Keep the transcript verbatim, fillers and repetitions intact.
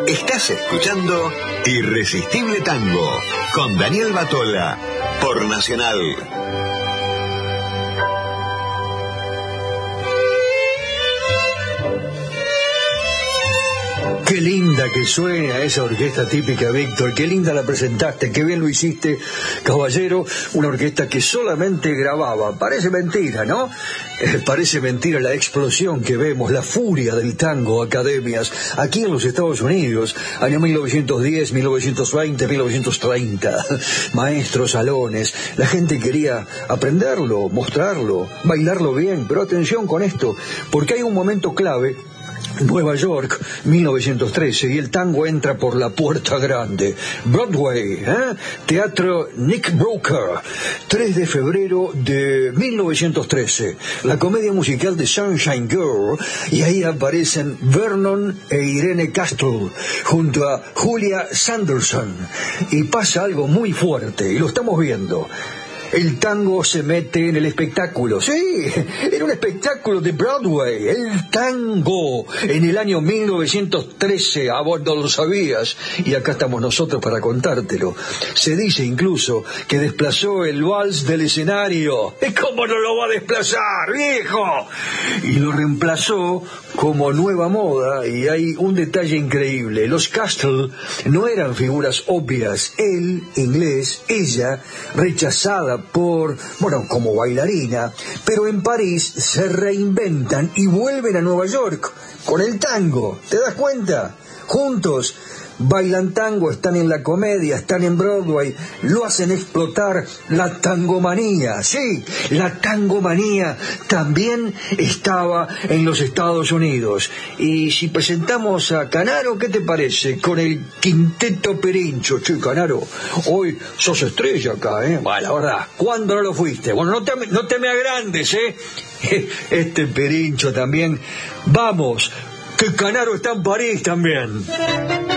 Estás escuchando Irresistible Tango con Daniel Batola por Nacional. Qué linda que suena esa orquesta típica, Víctor. Qué linda la presentaste, qué bien lo hiciste, caballero. Una orquesta que solamente grababa. Parece mentira, ¿no? Eh, parece mentira la explosión que vemos, la furia del tango, academias, aquí en los Estados Unidos, año mil novecientos diez, mil novecientos veinte, mil novecientos treinta. Maestros, salones, la gente quería aprenderlo, mostrarlo, bailarlo bien. Pero atención con esto, porque hay un momento clave. Nueva York, mil novecientos trece, y el tango entra por la puerta grande. Broadway, ¿eh? Teatro Knickerbocker, tres de febrero de mil novecientos trece. La comedia musical de Sunshine Girl, y ahí aparecen Vernon e Irene Castle, junto a Julia Sanderson. Y pasa algo muy fuerte, y lo estamos viendo. El tango se mete en el espectáculo. Sí, era un espectáculo de Broadway. El tango en el año mil novecientos trece. A vos no lo sabías. Y acá estamos nosotros para contártelo. Se dice incluso que desplazó el vals del escenario. ¿Cómo no lo va a desplazar, viejo? Y lo reemplazó como nueva moda. Y hay un detalle increíble. Los Castle no eran figuras obvias. Él, inglés, ella, rechazada por, bueno, como bailarina, pero en París se reinventan y vuelven a Nueva York con el tango. ¿Te das cuenta? Juntos bailan tango, están en la comedia, están en Broadway, lo hacen explotar. La tangomanía, sí, la tangomanía también estaba en los Estados Unidos. Y si presentamos a Canaro, ¿qué te parece? Con el Quinteto Perincho. Che, Canaro, hoy sos estrella acá, ¿eh? Bueno, la verdad, ¿cuándo no lo fuiste? Bueno, no te, no te me agrandes, ¿eh? Este Perincho también. Vamos, que Canaro está en París también.